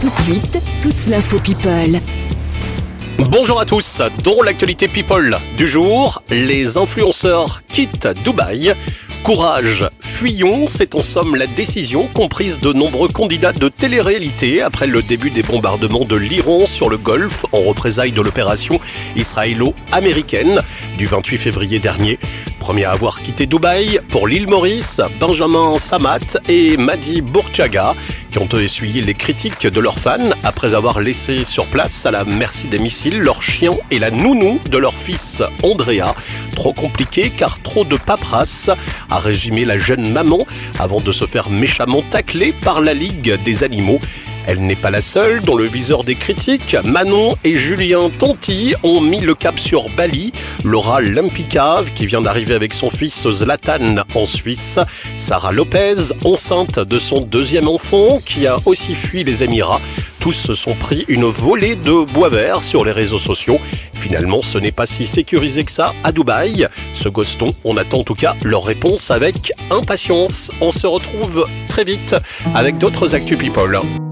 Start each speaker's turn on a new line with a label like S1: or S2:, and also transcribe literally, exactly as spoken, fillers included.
S1: Tout de suite, toute l'info People.
S2: Bonjour à tous, dans l'actualité People du jour, les influenceurs quittent Dubaï. Courage, fuyons, c'est en somme la décision comprise de nombreux candidats de télé-réalité après le début des bombardements de l'Iran sur le Golfe en représailles de l'opération israélo-américaine du vingt-huit février dernier. Premier à avoir quitté Dubaï pour l'île Maurice, Benjamin Samat et Madi Bourchaga, qui ont essuyé les critiques de leurs fans après avoir laissé sur place à la merci des missiles leur chien et la nounou de leur fils Andrea. Trop compliqué car trop de paperasse, a résumé la jeune maman avant de se faire méchamment tacler par la Ligue des animaux. Elle n'est pas la seule dont le viseur des critiques, Manon et Julien Tanti, ont mis le cap sur Bali. Laura Lampicave, qui vient d'arriver avec son fils Zlatan en Suisse. Sarah Lopez, enceinte de son deuxième enfant, qui a aussi fui les Émirats. Tous se sont pris une volée de bois vert sur les réseaux sociaux. Finalement, ce n'est pas si sécurisé que ça à Dubaï. Ce goston, on attend en tout cas leur réponse avec impatience. On se retrouve très vite avec d'autres Actu People.